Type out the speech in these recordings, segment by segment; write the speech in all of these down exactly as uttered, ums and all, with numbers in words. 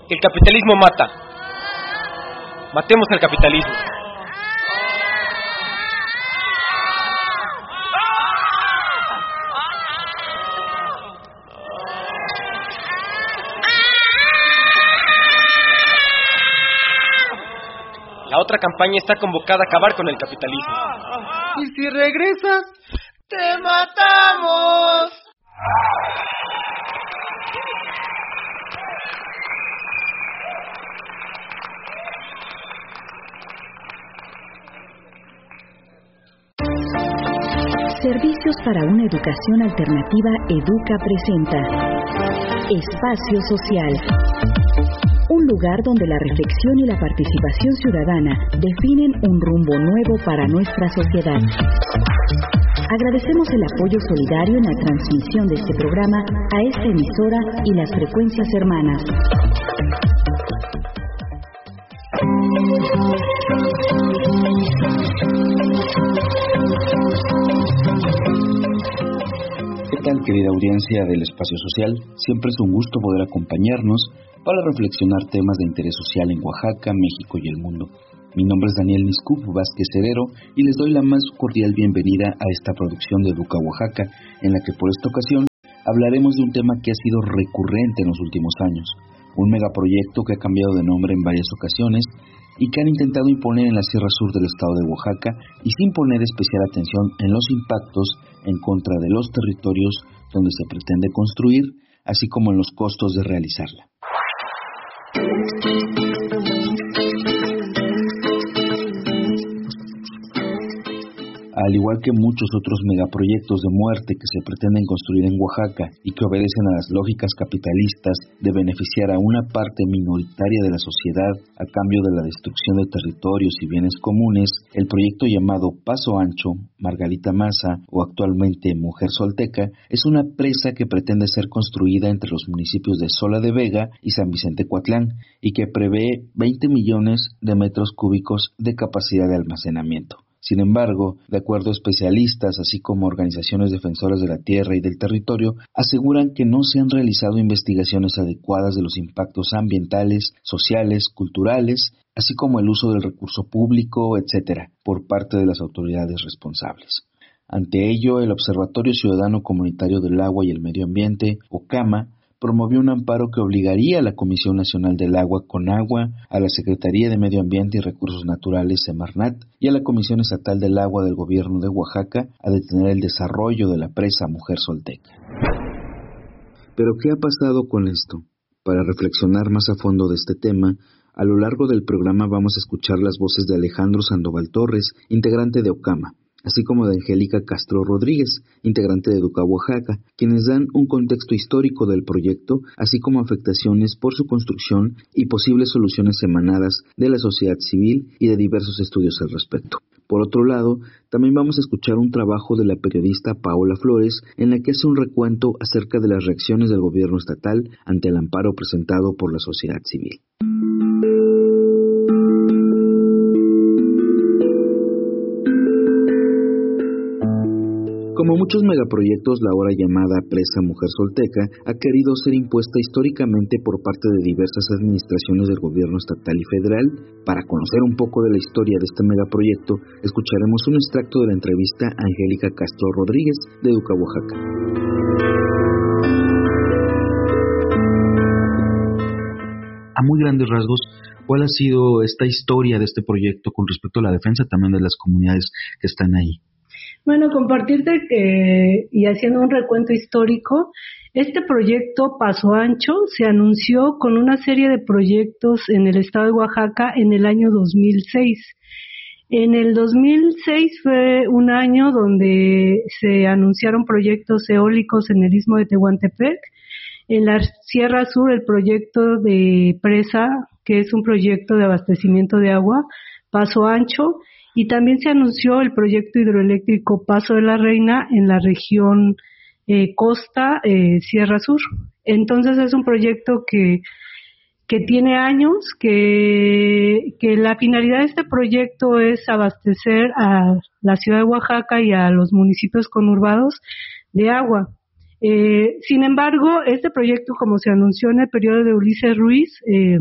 El capitalismo mata. Matemos al capitalismo. La otra campaña está convocada a acabar con el capitalismo. Y si regresas, ¡te matamos! Servicios para una educación alternativa Educa presenta Espacio Social. Un lugar donde la reflexión y la participación ciudadana definen un rumbo nuevo para nuestra sociedad. Agradecemos el apoyo solidario en la transmisión de este programa a esta emisora y las frecuencias hermanas. ¿Qué tal, querida audiencia del Espacio Social? Siempre es un gusto poder acompañarnos para reflexionar temas de interés social en Oaxaca, México y el mundo. Mi nombre es Daniel Niscup Vázquez Herrero y les doy la más cordial bienvenida a esta producción de Educa Oaxaca, en la que por esta ocasión hablaremos de un tema que ha sido recurrente en los últimos años, un megaproyecto que ha cambiado de nombre en varias ocasiones y que han intentado imponer en la Sierra Sur del estado de Oaxaca y sin poner especial atención en los impactos en contra de los territorios donde se pretende construir, así como en los costos de realizarla. Al igual que muchos otros megaproyectos de muerte que se pretenden construir en Oaxaca y que obedecen a las lógicas capitalistas de beneficiar a una parte minoritaria de la sociedad a cambio de la destrucción de territorios y bienes comunes, el proyecto llamado Paso Ancho, Margarita Maza o actualmente Mujer Solteca es una presa que pretende ser construida entre los municipios de Sola de Vega y San Vicente Coatlán y que prevé veinte millones de metros cúbicos de capacidad de almacenamiento. Sin embargo, de acuerdo a especialistas, así como organizaciones defensoras de la tierra y del territorio, aseguran que no se han realizado investigaciones adecuadas de los impactos ambientales, sociales, culturales, así como el uso del recurso público, etcétera, por parte de las autoridades responsables. Ante ello, el Observatorio Ciudadano Comunitario del Agua y el Medio Ambiente, OCAMA, promovió un amparo que obligaría a la Comisión Nacional del Agua, CONAGUA, a la Secretaría de Medio Ambiente y Recursos Naturales, Semarnat, y a la Comisión Estatal del Agua del Gobierno de Oaxaca a detener el desarrollo de la presa Mujer Solteca. ¿Pero qué ha pasado con esto? Para reflexionar más a fondo de este tema, a lo largo del programa vamos a escuchar las voces de Alejandro Sandoval Torres, integrante de OCAMA, así como de Angélica Castro Rodríguez, integrante de Educa Oaxaca, quienes dan un contexto histórico del proyecto, así como afectaciones por su construcción y posibles soluciones emanadas de la sociedad civil y de diversos estudios al respecto. Por otro lado, también vamos a escuchar un trabajo de la periodista Paola Flores, en la que hace un recuento acerca de las reacciones del gobierno estatal ante el amparo presentado por la sociedad civil. Como muchos megaproyectos, la ahora llamada presa Mujer Solteca ha querido ser impuesta históricamente por parte de diversas administraciones del gobierno estatal y federal. Para conocer un poco de la historia de este megaproyecto, escucharemos un extracto de la entrevista a Angélica Castro Rodríguez de Educa Oaxaca. A muy grandes rasgos, ¿cuál ha sido esta historia de este proyecto con respecto a la defensa también de las comunidades que están ahí? Bueno, compartirte que, y haciendo un recuento histórico, este proyecto Paso Ancho se anunció con una serie de proyectos en el estado de Oaxaca en el año dos mil seis. En el dos mil seis fue un año donde se anunciaron proyectos eólicos en el istmo de Tehuantepec. En la Sierra Sur, el proyecto de presa, que es un proyecto de abastecimiento de agua, Paso Ancho. Y también se anunció el proyecto hidroeléctrico Paso de la Reina en la región eh, Costa, eh, Sierra Sur. Entonces es un proyecto que, que tiene años, que, que la finalidad de este proyecto es abastecer a la ciudad de Oaxaca y a los municipios conurbados de agua. Eh, sin embargo, este proyecto, como se anunció en el periodo de Ulises Ruiz, eh,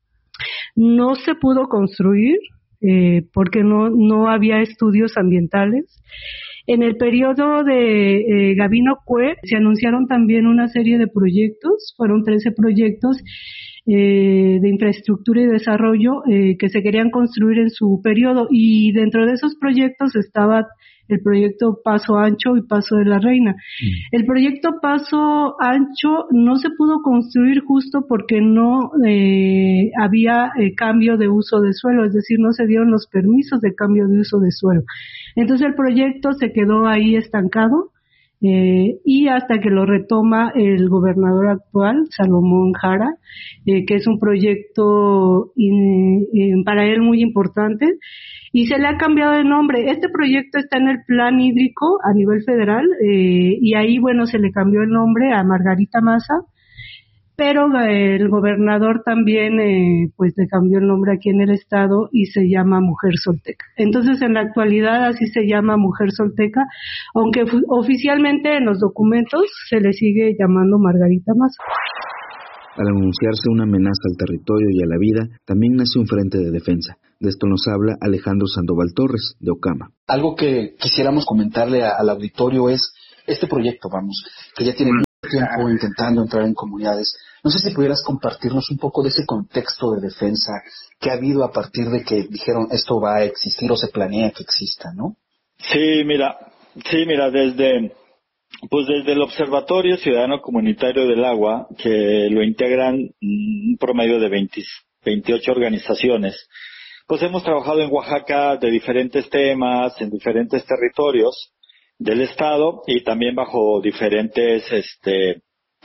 no se pudo construir eh, porque no, no había estudios ambientales. En el periodo de eh, Gabino Cue se anunciaron también una serie de proyectos, fueron trece proyectos eh, de infraestructura y desarrollo eh, que se querían construir en su periodo, y dentro de esos proyectos estaba el proyecto Paso Ancho y Paso de la Reina. Mm. El proyecto Paso Ancho no se pudo construir justo porque no eh, había eh, cambio de uso de suelo, es decir, no se dieron los permisos de cambio de uso de suelo. Entonces el proyecto se quedó ahí estancado eh, y hasta que lo retoma el gobernador actual, Salomón Jara, eh, que es un proyecto in, in, para él muy importante, y se le ha cambiado de nombre. Este proyecto está en el plan hídrico a nivel federal eh, y ahí, bueno, se le cambió el nombre a Margarita Maza, pero el gobernador también eh, pues le cambió el nombre aquí en el estado y se llama Mujer Solteca. Entonces, en la actualidad así se llama Mujer Solteca, aunque f- oficialmente en los documentos se le sigue llamando Margarita Maza. Al anunciarse una amenaza al territorio y a la vida, también nace un frente de defensa. De esto nos habla Alejandro Sandoval Torres, de Ocama. Algo que quisiéramos comentarle a, al auditorio es este proyecto, vamos, que ya tiene mucho tiempo intentando entrar en comunidades. No sé si pudieras compartirnos un poco de ese contexto de defensa que ha habido a partir de que dijeron esto va a existir o se planea que exista, ¿no? Sí, mira, sí, mira, desde... Pues desde el Observatorio Ciudadano Comunitario del Agua, que lo integran un promedio de veinte, veintiocho organizaciones, pues hemos trabajado en Oaxaca de diferentes temas, en diferentes territorios del estado y también bajo diferentes este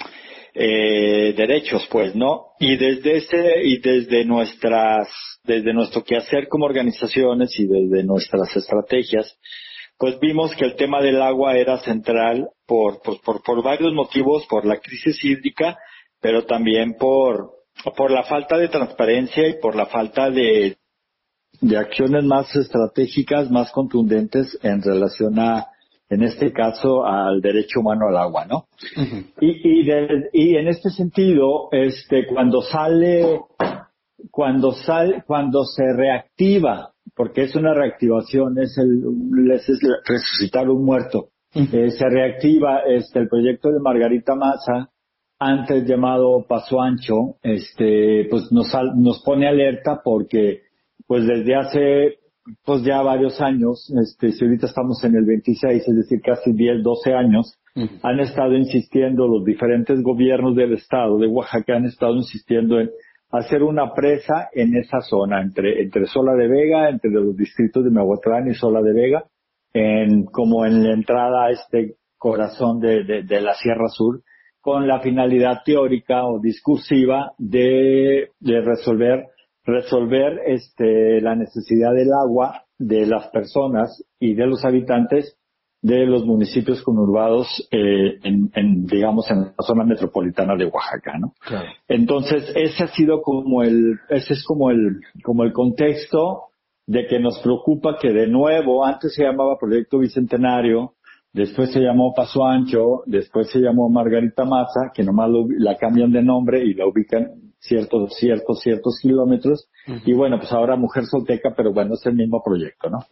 eh, derechos, pues, ¿no? Y desde ese y desde nuestras desde nuestro quehacer como organizaciones y desde nuestras estrategias, pues vimos que el tema del agua era central por, por, por, por varios motivos, por la crisis hídrica, pero también por, por la falta de transparencia y por la falta de, de acciones más estratégicas, más contundentes en relación a, en este caso, al derecho humano al agua, ¿no? Uh-huh. Y, y, de, y en este sentido, este, cuando sale, cuando sale, cuando se reactiva, porque es una reactivación, es el es resucitar un muerto. Uh-huh. Eh, se reactiva este el proyecto de Margarita Maza, antes llamado Paso Ancho, este pues nos nos pone alerta porque pues desde hace pues ya varios años, este si ahorita estamos en el veintiséis, es decir, casi diez, doce años, uh-huh, han estado insistiendo los diferentes gobiernos del estado de Oaxaca, han estado insistiendo en hacer una presa en esa zona, entre entre Sola de Vega, entre los distritos de Miahuatlán y Sola de Vega, en como en la entrada a este corazón de, de, de la Sierra Sur, con la finalidad teórica o discursiva de, de resolver resolver este la necesidad del agua de las personas y de los habitantes de los municipios conurbados eh, en, en digamos en la zona metropolitana de Oaxaca, ¿no? Claro. Entonces ese ha sido como el ese es como el como el contexto de que nos preocupa que de nuevo antes se llamaba Proyecto Bicentenario, después se llamó Paso Ancho, después se llamó Margarita Maza, que nomás lo, la cambian de nombre y la ubican ciertos ciertos ciertos kilómetros, uh-huh, y bueno, pues ahora Mujer Solteca, pero bueno, es el mismo proyecto, ¿no?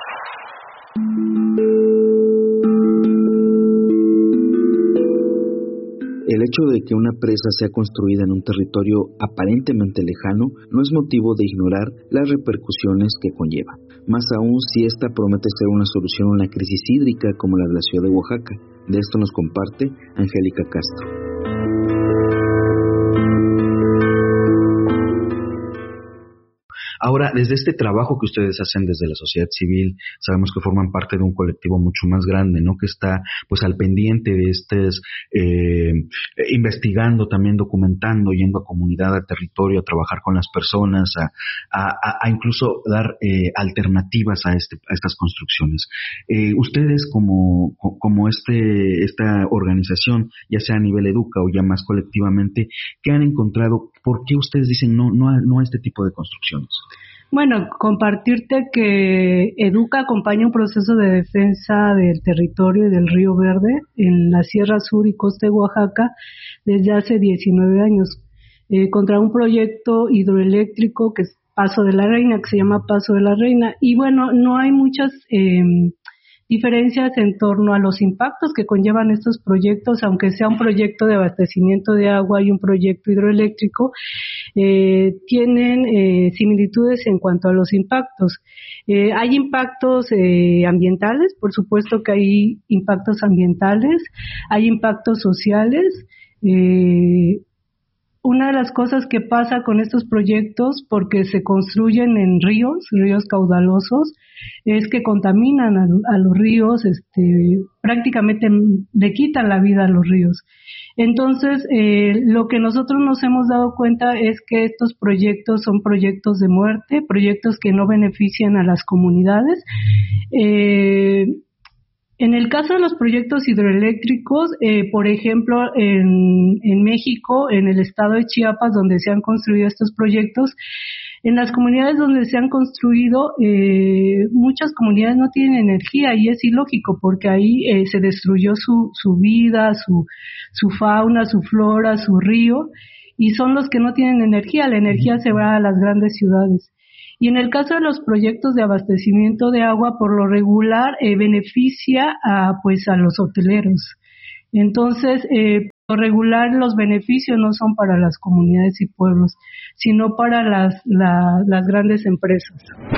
El hecho de que una presa sea construida en un territorio aparentemente lejano no es motivo de ignorar las repercusiones que conlleva, más aún si esta promete ser una solución a una crisis hídrica como la de la ciudad de Oaxaca. De esto nos comparte Angélica Castro. Ahora, desde este trabajo que ustedes hacen desde la sociedad civil, sabemos que forman parte de un colectivo mucho más grande, ¿no? Que está, pues, al pendiente de estos, eh, investigando, también documentando, yendo a comunidad, a territorio, a trabajar con las personas, a, a, a incluso dar eh, alternativas a, este, a estas construcciones. Eh, ustedes, como, como este, esta organización, ya sea a nivel Educa o ya más colectivamente, ¿qué han encontrado? ¿Por qué ustedes dicen no, no, a, no a este tipo de construcciones? Bueno, compartirte que Educa acompaña un proceso de defensa del territorio y del Río Verde en la Sierra Sur y Costa de Oaxaca desde hace diecinueve años, eh, contra un proyecto hidroeléctrico que es Paso de la Reina, que se llama Paso de la Reina. Y bueno, no hay muchas eh, diferencias en torno a los impactos que conllevan estos proyectos, aunque sea un proyecto de abastecimiento de agua y un proyecto hidroeléctrico, eh, tienen eh, similitudes en cuanto a los impactos. Eh, hay impactos eh, ambientales, por supuesto que hay impactos ambientales, hay impactos sociales. Eh, Una de las cosas que pasa con estos proyectos, porque se construyen en ríos, ríos caudalosos, es que contaminan a, a los ríos, este, prácticamente le quitan la vida a los ríos. Entonces, eh, lo que nosotros nos hemos dado cuenta es que estos proyectos son proyectos de muerte, proyectos que no benefician a las comunidades. Eh, En el caso de los proyectos hidroeléctricos, eh, por ejemplo, en, en México, en el estado de Chiapas, donde se han construido estos proyectos, en las comunidades donde se han construido, eh, muchas comunidades no tienen energía y es ilógico porque ahí eh, se destruyó su, su vida, su, su fauna, su flora, su río, y son los que no tienen energía. La energía se va a las grandes ciudades. Y en el caso de los proyectos de abastecimiento de agua, por lo regular, eh, beneficia a, pues, a los hoteleros. Entonces, eh, por lo regular, los beneficios no son para las comunidades y pueblos, sino para las, la, las grandes empresas.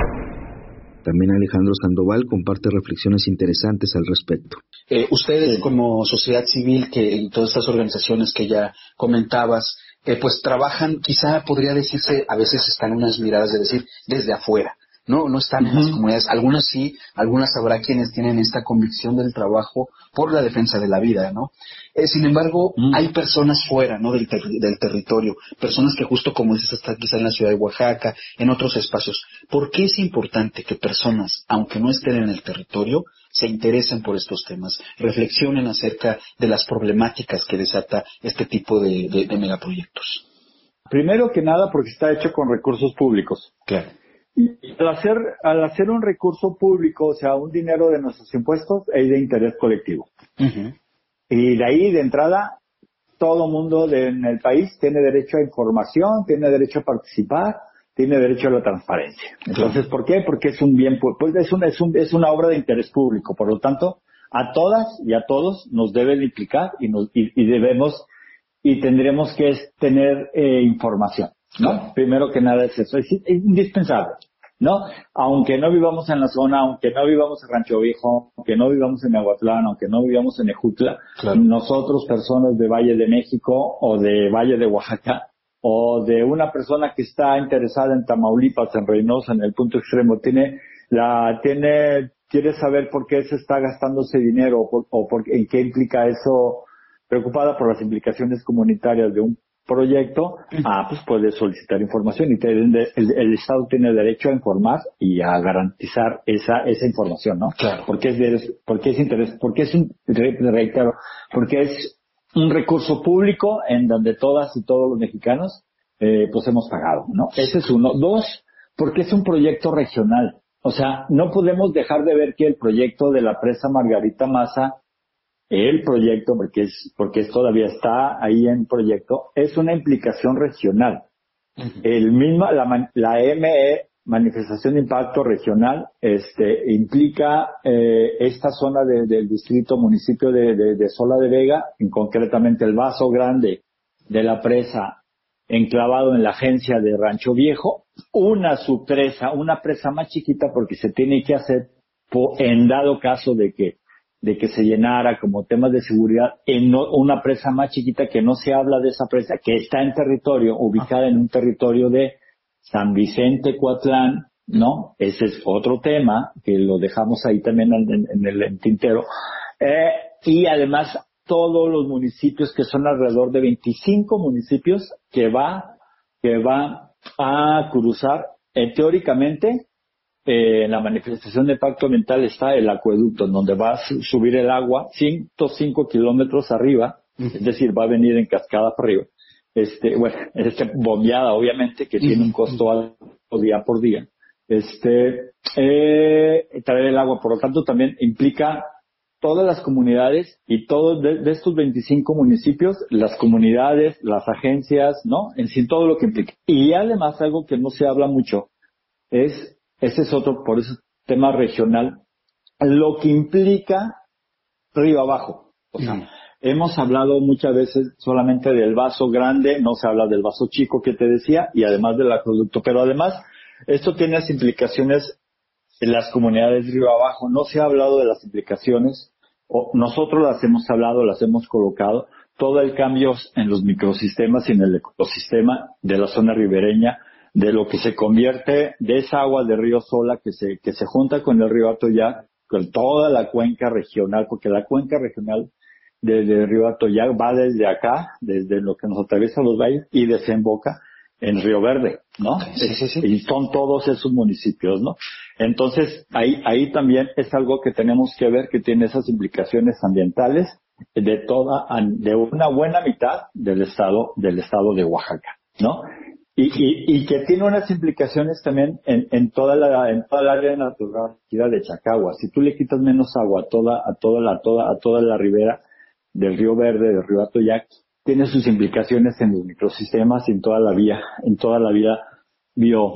También Alejandro Sandoval comparte reflexiones interesantes al respecto. Eh, ustedes, como sociedad civil, que en todas estas organizaciones que ya comentabas, Eh, pues trabajan, quizá podría decirse, a veces están unas miradas de decir, desde afuera, ¿no? No están uh-huh. en las comunidades, algunas sí, algunas habrá quienes tienen esta convicción del trabajo por la defensa de la vida, ¿no? Eh, sin embargo, uh-huh. hay personas fuera, ¿no? Del, ter- del territorio, personas que justo como dices, están quizá en la ciudad de Oaxaca, en otros espacios. ¿Por qué es importante que personas, aunque no estén en el territorio, se interesen por estos temas, reflexionen acerca de las problemáticas que desata este tipo de, de, de megaproyectos? Primero que nada porque está hecho con recursos públicos. Claro. Y al hacer, al hacer un recurso público, o sea, un dinero de nuestros impuestos, es de interés colectivo. Uh-huh. Y de ahí, de entrada, todo mundo de, en el país tiene derecho a información, tiene derecho a participar, tiene derecho a la transparencia. Entonces, ¿por qué? Porque es un bien, pues es una, es un, es una obra de interés público. Por lo tanto, a todas y a todos nos debe de implicar y, nos, y, y debemos y tendremos que tener eh, información, ¿no? Claro. Primero que nada es eso, es, es indispensable, ¿no? Aunque no vivamos en la zona, aunque no vivamos en Rancho Viejo, aunque no vivamos en Aguatlán, aunque no vivamos en Ejutla, claro. Nosotros, personas de Valle de México o de Valle de Oaxaca, o de una persona que está interesada en Tamaulipas, en Reynosa, en el punto extremo, tiene, la, tiene, quiere saber por qué se está gastando ese dinero o, por, o por, en qué implica eso, preocupada por las implicaciones comunitarias de un proyecto, ah, pues puede solicitar información y te, el, el Estado tiene derecho a informar y a garantizar esa, esa información, ¿no? Claro. Porque es de, porque es interés, porque es un, reitero, porque es un recurso público en donde todas y todos los mexicanos eh, pues hemos pagado, ¿no? Ese es uno. Dos, porque es un proyecto regional. O sea, no podemos dejar de ver que el proyecto de la presa Margarita Maza, el proyecto, porque es porque es, todavía está ahí en proyecto, es una implicación regional. Uh-huh. El misma, la, la M E, Manifestación de Impacto Regional, este, implica eh, esta zona de, del distrito municipio de, de, de Sola de Vega, en concretamente el vaso grande de la presa enclavado en la agencia de Rancho Viejo, una subpresa, una presa más chiquita porque se tiene que hacer por, en dado caso de que de que se llenara como temas de seguridad en no, una presa más chiquita que no se habla de esa presa, que está en territorio, ubicada en un territorio de San Vicente, Coatlán, ¿no? Ese es otro tema que lo dejamos ahí también en, en el en tintero. Eh, y además todos los municipios que son alrededor de veinticinco municipios que va, que va a cruzar, eh, teóricamente, eh, en la manifestación de impacto ambiental está el acueducto, en donde va a subir el agua ciento cinco kilómetros arriba, uh-huh. Es decir, va a venir en cascada para arriba. Este, bueno, este bombeada obviamente, que tiene un costo alto día por día, este, eh, traer el agua. Por lo tanto, también implica todas las comunidades y todos de, de estos veinticinco municipios, las comunidades, las agencias, ¿no? En sí, todo lo que implica. Y además, algo que no se habla mucho es, ese es otro, por ese tema regional, lo que implica río abajo. O sea, mm. hemos hablado muchas veces solamente del vaso grande, no se habla del vaso chico que te decía, y además del acueducto. Pero además, esto tiene las implicaciones en las comunidades río abajo. No se ha hablado de las implicaciones, o nosotros las hemos hablado, las hemos colocado, todo el cambio en los microsistemas y en el ecosistema de la zona ribereña, de lo que se convierte de esa agua de río Sola que se, que se junta con el río Atoyac, con toda la cuenca regional, porque la cuenca regional del río Atoyac va desde acá, desde lo que nos atraviesa los valles, y desemboca en Río Verde, ¿no? Sí, sí, sí. Y son todos esos municipios, ¿no? Entonces, ahí, ahí también es algo que tenemos que ver, que tiene esas implicaciones ambientales de toda, de una buena mitad del estado, del estado de Oaxaca, ¿no? Y, y, y que tiene unas implicaciones también en, en toda la, en toda la área natural de Chacagua. Si tú le quitas menos agua a toda, a toda la, a toda, a toda la ribera del Río Verde, del Río Atoyac, tiene sus implicaciones en los microsistemas y en toda la vía, en toda la vida bio,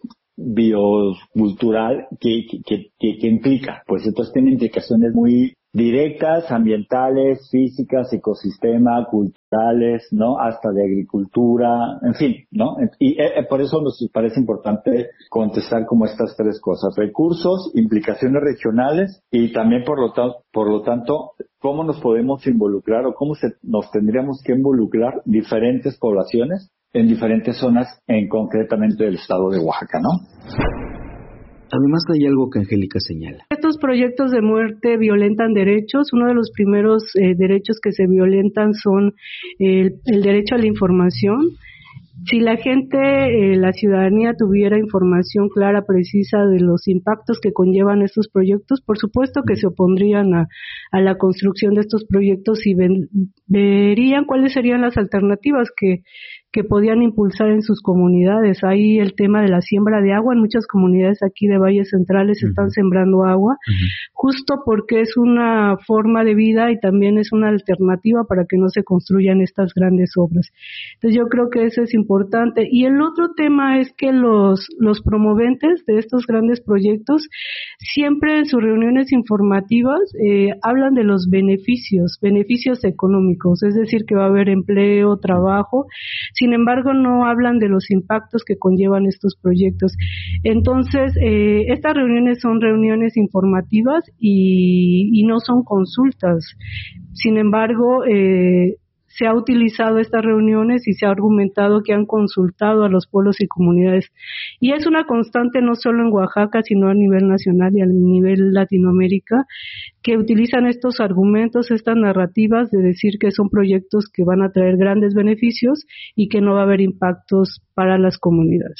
biocultural que, que, que, que implica. Pues entonces tiene implicaciones muy directas, ambientales, físicas, ecosistema, culturales, ¿no? Hasta de agricultura, en fin, ¿no? Y eh, por eso nos parece importante contestar como estas tres cosas: recursos, implicaciones regionales y también por lo tanto, por lo tanto, cómo nos podemos involucrar o cómo se, nos tendríamos que involucrar diferentes poblaciones en diferentes zonas, en concretamente del estado de Oaxaca, ¿no? Además, hay algo que Angélica señala. Estos proyectos de muerte violentan derechos. Uno de los primeros eh, derechos que se violentan son el, el derecho a la información. Si la gente, eh, la ciudadanía tuviera información clara, precisa de los impactos que conllevan estos proyectos, por supuesto que se opondrían a, a la construcción de estos proyectos y ven, verían cuáles serían las alternativas que, que podían impulsar en sus comunidades. Hay el tema de la siembra de agua. En muchas comunidades aquí de valles centrales uh-huh. están sembrando agua, uh-huh. justo porque es una forma de vida y también es una alternativa para que no se construyan estas grandes obras. Entonces yo creo que eso es importante. Y el otro tema es que los, los promoventes de estos grandes proyectos siempre en sus reuniones informativas eh, hablan de los beneficios, beneficios económicos, es decir, que va a haber empleo, trabajo. Sin embargo, no hablan de los impactos que conllevan estos proyectos. Entonces, eh, estas reuniones son reuniones informativas y, y no son consultas. Sin embargo, eh, se ha utilizado estas reuniones y se ha argumentado que han consultado a los pueblos y comunidades. Y es una constante no solo en Oaxaca, sino a nivel nacional y a nivel Latinoamérica, que utilizan estos argumentos, estas narrativas de decir que son proyectos que van a traer grandes beneficios y que no va a haber impactos para las comunidades.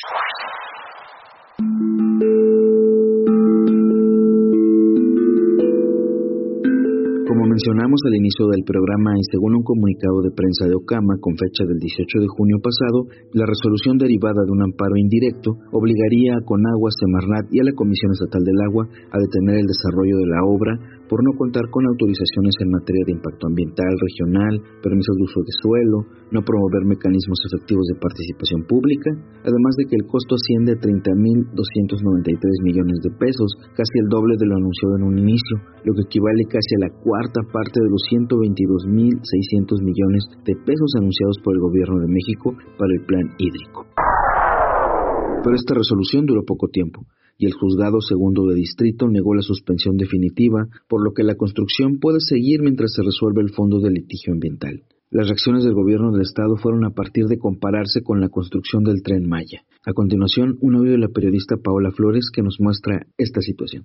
Como mencionamos al inicio del programa y según un comunicado de prensa de Ocama con fecha del dieciocho de junio pasado, la resolución derivada de un amparo indirecto obligaría a Conagua, Semarnat y a la Comisión Estatal del Agua a detener el desarrollo de la obra por no contar con autorizaciones en materia de impacto ambiental regional, permisos de uso de suelo, no promover mecanismos efectivos de participación pública, además de que el costo asciende a treinta mil doscientos noventa y tres millones de pesos, casi el doble de lo anunciado en un inicio, lo que equivale casi a la cuarta parte de los ciento veintidós mil seiscientos millones de pesos anunciados por el gobierno de México para el plan hídrico. Pero esta resolución duró poco tiempo, y el juzgado segundo de distrito negó la suspensión definitiva, por lo que la construcción puede seguir mientras se resuelve el fondo de litigio ambiental. Las reacciones del gobierno del estado fueron a partir de compararse con la construcción del Tren Maya. A continuación, un audio de la periodista Paola Flores que nos muestra esta situación.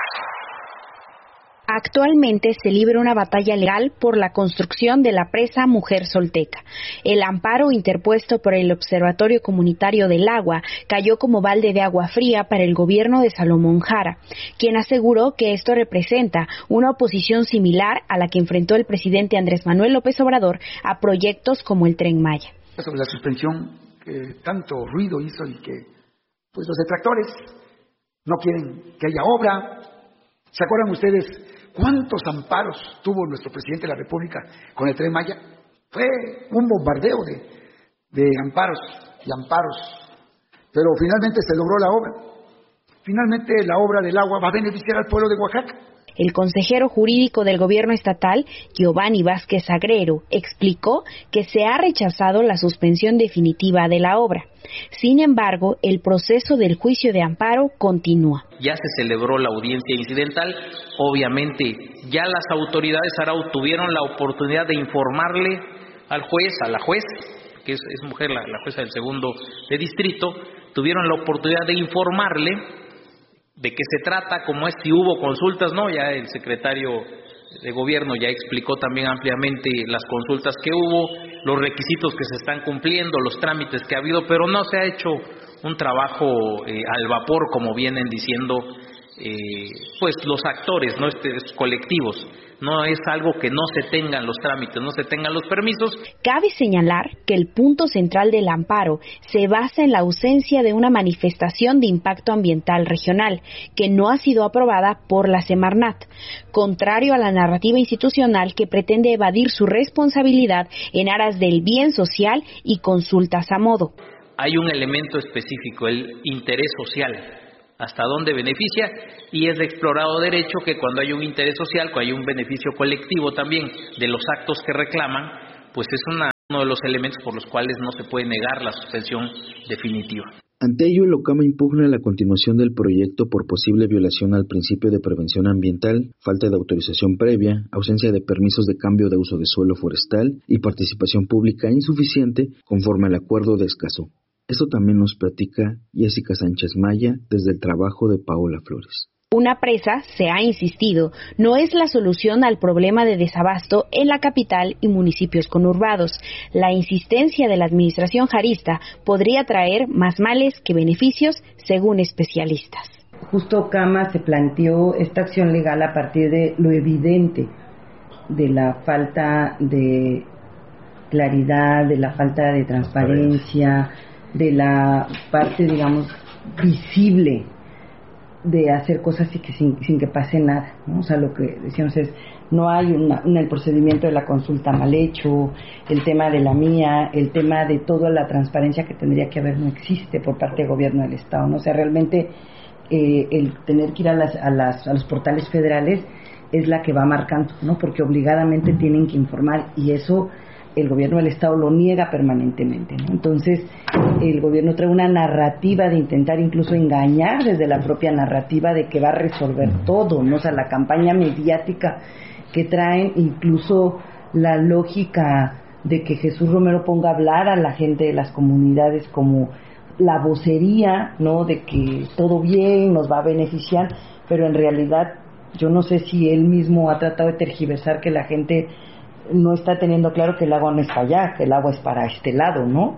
Actualmente se libra una batalla legal por la construcción de la presa Mujer Solteca. El amparo interpuesto por el Observatorio Comunitario del Agua cayó como balde de agua fría para el gobierno de Salomón Jara, quien aseguró que esto representa una oposición similar a la que enfrentó el presidente Andrés Manuel López Obrador a proyectos como el Tren Maya. Sobre la suspensión que tanto ruido hizo y que pues los detractores no quieren que haya obra. ¿Se acuerdan ustedes cuántos amparos tuvo nuestro presidente de la República con el Tren Maya? Fue un bombardeo de, de amparos y amparos, pero finalmente se logró la obra. Finalmente la obra del agua va a beneficiar al pueblo de Oaxaca. El consejero jurídico del gobierno estatal, Giovanni Vázquez Agrero, explicó que se ha rechazado la suspensión definitiva de la obra. Sin embargo, el proceso del juicio de amparo continúa. Ya se celebró la audiencia incidental. Obviamente, ya las autoridades Arau tuvieron la oportunidad de informarle al juez, a la juez, que es, es mujer, la, la jueza del segundo de distrito, tuvieron la oportunidad de informarle de qué se trata, como es, si hubo consultas, no, ya el secretario de gobierno ya explicó también ampliamente las consultas que hubo, los requisitos que se están cumpliendo, los trámites que ha habido, pero no se ha hecho un trabajo eh, al vapor, como vienen diciendo eh, pues los actores, no este, colectivos. No es algo que no se tengan los trámites, no se tengan los permisos. Cabe señalar que el punto central del amparo se basa en la ausencia de una manifestación de impacto ambiental regional, que no ha sido aprobada por la Semarnat, contrario a la narrativa institucional que pretende evadir su responsabilidad en aras del bien social y consultas a modo. Hay un elemento específico, el interés social. Hasta dónde beneficia, y es de explorado derecho que cuando hay un interés social, cuando hay un beneficio colectivo también de los actos que reclaman, pues es una, uno de los elementos por los cuales no se puede negar la suspensión definitiva. Ante ello, el OCAMA impugna la continuación del proyecto por posible violación al principio de prevención ambiental, falta de autorización previa, ausencia de permisos de cambio de uso de suelo forestal y participación pública insuficiente conforme al acuerdo de Escazú. Eso también nos platica Jessica Sánchez Maya desde el trabajo de Paola Flores. Una presa, se ha insistido, no es la solución al problema de desabasto en la capital y municipios conurbados. La insistencia de la administración jarista podría traer más males que beneficios, según especialistas. Justo OCAMA se planteó esta acción legal a partir de lo evidente de la falta de claridad, de la falta de transparencia, de la parte, digamos, visible de hacer cosas y que sin, sin que pase nada, ¿no? O sea, lo que decíamos es, no hay una, una, el procedimiento de la consulta mal hecho, el tema de la mía, el tema de toda la transparencia que tendría que haber no existe por parte del gobierno del Estado, ¿no? O sea, realmente eh, el tener que ir a, las, a, las, a los portales federales es la que va marcando, ¿no? Porque obligadamente tienen que informar y eso el gobierno del Estado lo niega permanentemente, ¿no? Entonces, el gobierno trae una narrativa de intentar incluso engañar desde la propia narrativa de que va a resolver todo, ¿no? O sea, la campaña mediática que traen, incluso la lógica de que Jesús Romero ponga a hablar a la gente de las comunidades como la vocería, ¿no? De que todo bien, nos va a beneficiar, pero en realidad yo no sé si él mismo ha tratado de tergiversar que la gente no está teniendo claro que el agua no es para allá, que el agua es para este lado, ¿no?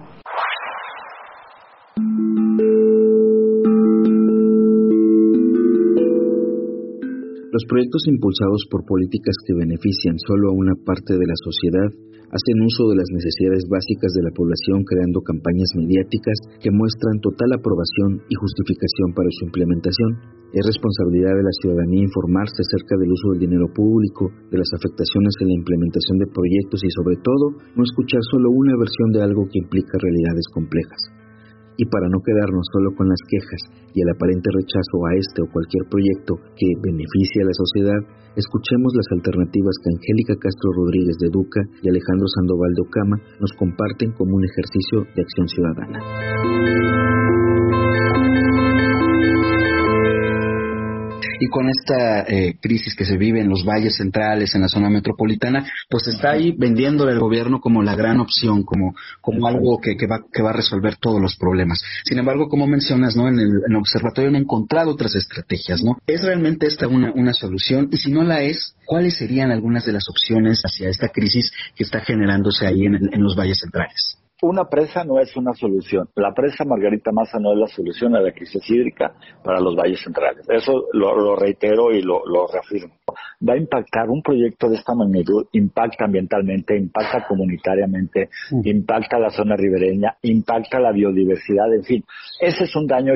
Los proyectos impulsados por políticas que benefician solo a una parte de la sociedad hacen uso de las necesidades básicas de la población creando campañas mediáticas que muestran total aprobación y justificación para su implementación. Es responsabilidad de la ciudadanía informarse acerca del uso del dinero público, de las afectaciones en la implementación de proyectos y sobre todo no escuchar solo una versión de algo que implica realidades complejas. Y para no quedarnos solo con las quejas y el aparente rechazo a este o cualquier proyecto que beneficie a la sociedad, escuchemos las alternativas que Angélica Castro Rodríguez de Educa y Alejandro Sandoval de OCAMA nos comparten como un ejercicio de acción ciudadana. Y con esta eh, crisis que se vive en los valles centrales, en la zona metropolitana, pues está ahí vendiéndole al gobierno como la gran opción, como, como algo que, que, va, que va a resolver todos los problemas. Sin embargo, como mencionas, ¿no? En el, en el observatorio han encontrado otras estrategias, ¿no? ¿Es realmente esta una, una solución? Y si no la es, ¿cuáles serían algunas de las opciones hacia esta crisis que está generándose ahí en, en los valles centrales? Una presa no es una solución. La presa Margarita Maza no es la solución a la crisis hídrica para los valles centrales. Eso lo, lo reitero y lo, lo reafirmo. Va a impactar un proyecto de esta magnitud, impacta ambientalmente, impacta comunitariamente, mm. impacta la zona ribereña, impacta la biodiversidad, en fin. Ese es un daño ya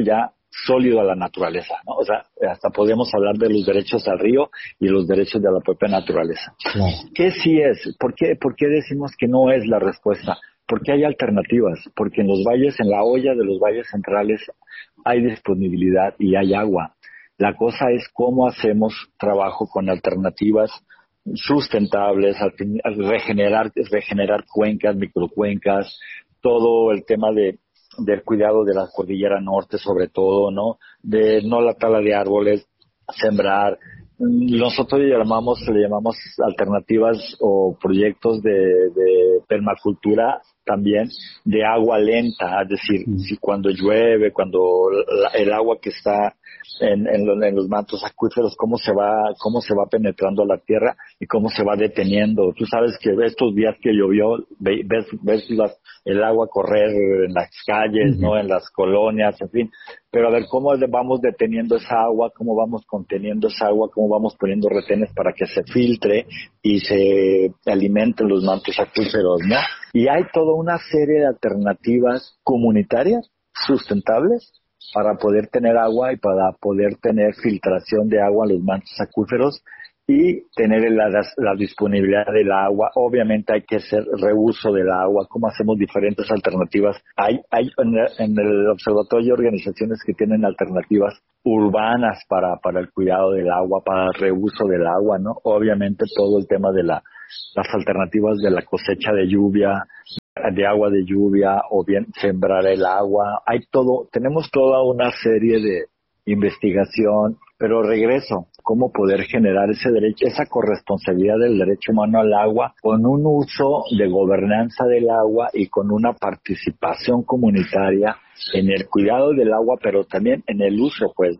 sólido a la naturaleza, ¿no? O sea, hasta podemos hablar de los derechos al río y los derechos de la propia naturaleza. Claro. ¿Qué sí es? ¿Por qué, por qué decimos que no es la respuesta? Porque hay alternativas, porque en los valles, en la olla de los valles centrales hay disponibilidad y hay agua. La cosa es cómo hacemos trabajo con alternativas sustentables, al, al regenerar, regenerar cuencas, microcuencas, todo el tema de del cuidado de la cordillera norte, sobre todo, ¿no? De no la tala de árboles, sembrar. Nosotros le llamamos, le llamamos alternativas o proyectos de, de permacultura también, de agua lenta, es decir, mm. si cuando llueve, cuando la, el agua que está en, en, los, en los mantos acuíferos, cómo se va, cómo se va penetrando a la tierra y cómo se va deteniendo. Tú sabes que estos días que llovió, ves, ves las, el agua correr en las calles, mm. ¿no? En las colonias, en fin. Pero a ver, ¿cómo vamos deteniendo esa agua? ¿Cómo vamos conteniendo esa agua? ¿Cómo vamos poniendo retenes para que se filtre y se alimenten los mantos acuíferos, ¿no? Y hay toda una serie de alternativas comunitarias sustentables para poder tener agua y para poder tener filtración de agua en los mantos acuíferos y tener la, la disponibilidad del agua. Obviamente hay que hacer reuso del agua. ¿Cómo hacemos diferentes alternativas? Hay, hay en, el, en el observatorio hay organizaciones que tienen alternativas urbanas para, para el cuidado del agua, para el reuso del agua, ¿no? Obviamente todo el tema de la, las alternativas de la cosecha de lluvia, de agua de lluvia, o bien sembrar el agua. Hay todo, tenemos toda una serie de investigación, pero regreso, cómo poder generar ese derecho, esa corresponsabilidad del derecho humano al agua con un uso de gobernanza del agua y con una participación comunitaria en el cuidado del agua, pero también en el uso, pues.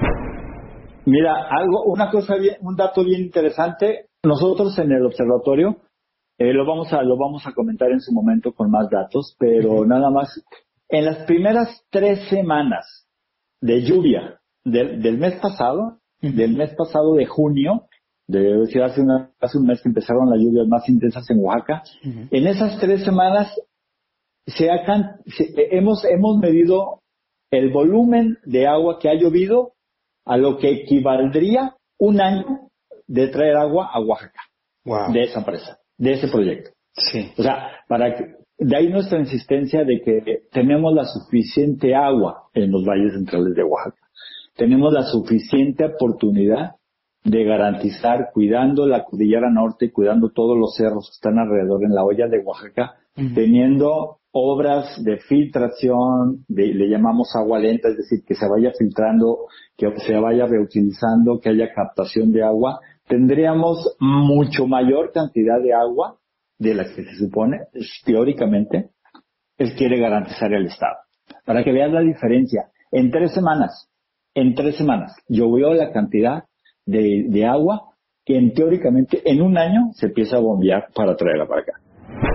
Mira, algo, una cosa bien, un dato bien interesante. Nosotros en el observatorio eh, lo vamos a lo vamos a comentar en su momento con más datos, pero uh-huh. nada más en las primeras tres semanas de lluvia del, del mes pasado, uh-huh. del mes pasado de junio, de decir hace, una, hace un mes que empezaron las lluvias más intensas en Oaxaca, uh-huh. en esas tres semanas se, ha, se hemos hemos medido el volumen de agua que ha llovido a lo que equivaldría un año de traer agua a Oaxaca, wow. de esa presa, de ese proyecto. Sí. O sea, para que, de ahí nuestra insistencia de que tenemos la suficiente agua en los valles centrales de Oaxaca. Tenemos la suficiente oportunidad de garantizar, cuidando la cordillera norte, cuidando todos los cerros que están alrededor en la olla de Oaxaca, uh-huh. teniendo obras de filtración, de, le llamamos agua lenta, es decir, que se vaya filtrando, que se vaya reutilizando, que haya captación de agua, tendríamos mucho mayor cantidad de agua de la que se supone, teóricamente, él quiere garantizar el Estado. Para que veas la diferencia, en tres semanas, en tres semanas, llovió la cantidad de, de agua que en, teóricamente en un año se empieza a bombear para traerla para acá.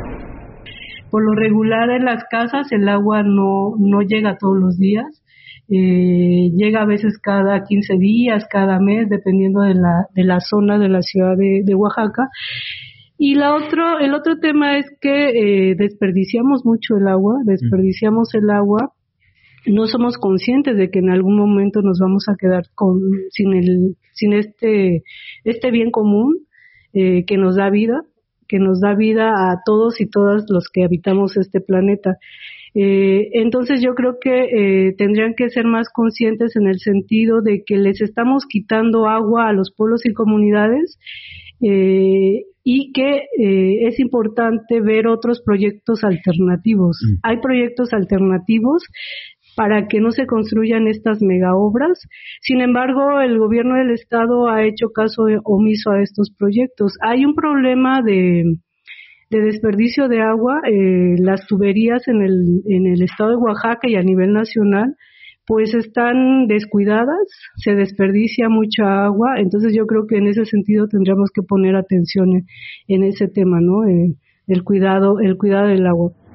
Por lo regular en las casas el agua no, no llega todos los días, eh, llega a veces cada quince días, cada mes, dependiendo de la, de la zona de la ciudad de, de Oaxaca. Y la otro, el otro tema es que eh, desperdiciamos mucho el agua, desperdiciamos el agua, no somos conscientes de que en algún momento nos vamos a quedar con sin el sin este este bien común eh, que nos da vida. que nos da vida a todos y todas los que habitamos este planeta. Eh, entonces yo creo que eh, tendrían que ser más conscientes en el sentido de que les estamos quitando agua a los pueblos y comunidades eh, y que eh, es importante ver otros proyectos alternativos. Mm. Hay proyectos alternativos para que no se construyan estas megaobras. Sin embargo, el gobierno del estado ha hecho caso omiso a estos proyectos. Hay un problema de, de desperdicio de agua. Eh, las tuberías en el, en el estado de Oaxaca y a nivel nacional, pues están descuidadas, se desperdicia mucha agua. Entonces yo creo que en ese sentido tendríamos que poner atención en, en ese tema, ¿no? Eh, el cuidado, el cuidado del agua.